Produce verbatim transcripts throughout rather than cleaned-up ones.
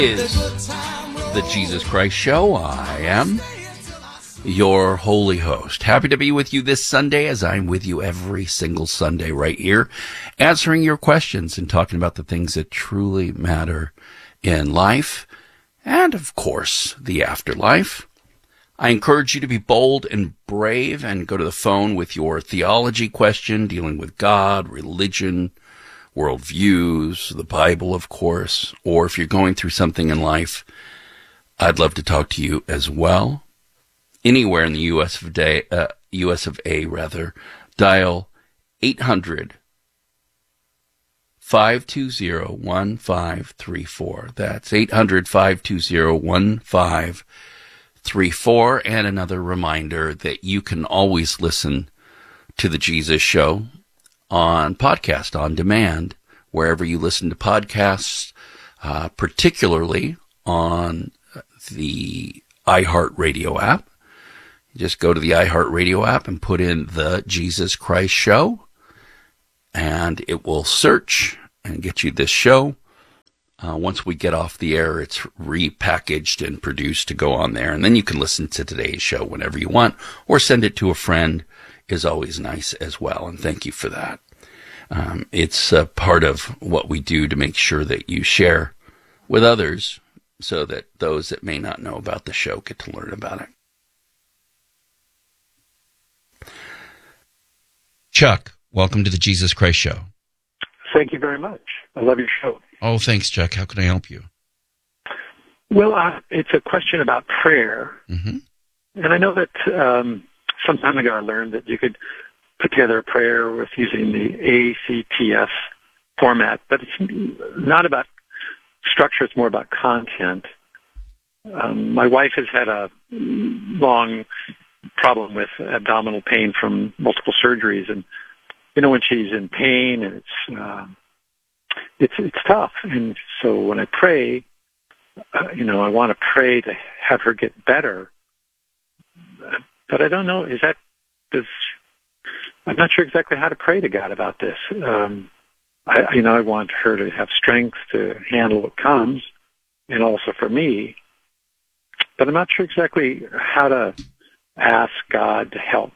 Is the Jesus Christ Show. I am your holy host. Happy to be with you this Sunday, as I'm with you every single Sunday right here, answering your questions and talking about the things that truly matter in life and, of course, the afterlife. I encourage you to be bold and brave and go to the phone with your theology question dealing with God, religion, worldviews, the Bible, of course, or if you're going through something in life, I'd love to talk to you as well. Anywhere in the U S of A, uh, U S of A, rather, dial eight hundred, five two zero, one five three four. That's eight hundred, five two zero, one five three four. And another reminder that you can always listen to The Jesus Show on podcast, on demand, wherever you listen to podcasts, uh, particularly on the iHeartRadio app. You just go to the iHeartRadio app and put in The Jesus Christ Show, and it will search and get you this show. Uh, once we get off the air, it's repackaged and produced to go on there, and then you can listen to today's show whenever you want, or send it to a friend. Is always nice as well, and thank you for that. Um, it's a part of what we do to make sure that you share with others so that those that may not know about the show get to learn about it. Chuck, welcome to the Jesus Christ Show. Thank you very much. I love your show. Oh, thanks, Chuck. How can I help you? Well, uh, it's a question about prayer. Mm-hmm. And I know that um, some time ago I learned that you could put together a prayer with using the A C T S format, but it's not about structure, it's more about content. Um, my wife has had a long problem with abdominal pain from multiple surgeries, and you know, when she's in pain, and it's uh, it's it's tough. And so when I pray, uh, you know, I want to pray to have her get better. But I don't know, is that, does, I'm not sure exactly how to pray to God about this. Um, I, you know, I want her to have strength to handle what comes, and also for me. But I'm not sure exactly how to ask God to help.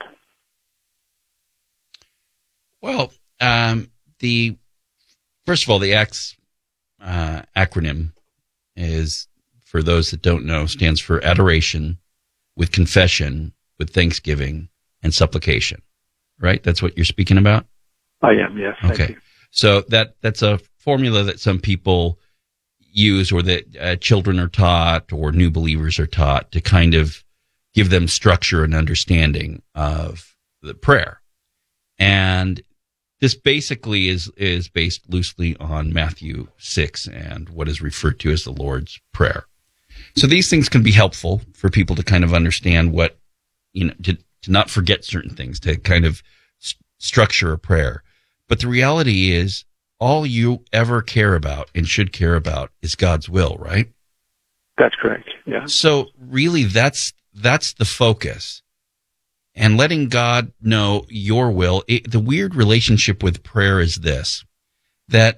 Well, um, the first of all, the ACTS uh, acronym is, for those that don't know, stands for adoration with confession, with thanksgiving and supplication, right? That's what you're speaking about? I am, yes. Okay. So that that's a formula that some people use, or that uh, children are taught, or new believers are taught, to kind of give them structure and understanding of the prayer. And this basically is, is based loosely on Matthew six and what is referred to as the Lord's Prayer. So these things can be helpful for people to kind of understand what, you know, to, to not forget certain things, to kind of st- structure a prayer. But the reality is, all you ever care about and should care about is God's will, right? That's correct, yeah. So really, that's that's the focus. And letting God know your will. It, the weird relationship with prayer is this, that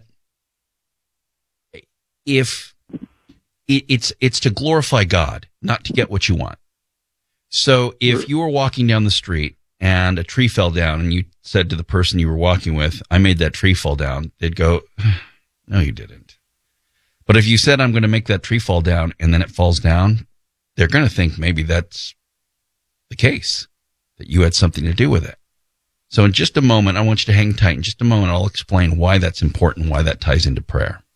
if it, it's it's to glorify God, not to get what you want. So if you were walking down the street and a tree fell down, and you said to the person you were walking with, I made that tree fall down, they'd go, no, you didn't. But if you said, I'm going to make that tree fall down, and then it falls down, they're going to think maybe that's the case, that you had something to do with it. So in just a moment, I want you to hang tight. In just a moment, I'll explain why that's important, why that ties into prayer.